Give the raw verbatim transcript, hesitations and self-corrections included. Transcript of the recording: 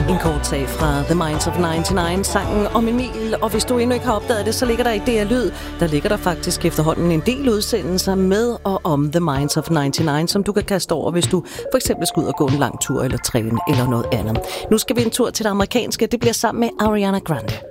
En kort sag fra The Minds of nioghalvfems, sangen om Emil. Og hvis du endnu ikke har opdaget det, så ligger der i D R Lyd, der ligger der faktisk efterhånden en del udsendelser med og om The Minds of nioghalvfems, som du kan kaste over, hvis du for eksempel skal ud og gå en lang tur eller træne eller noget andet. Nu skal vi en tur til det amerikanske. Det bliver sammen med Ariana Grande.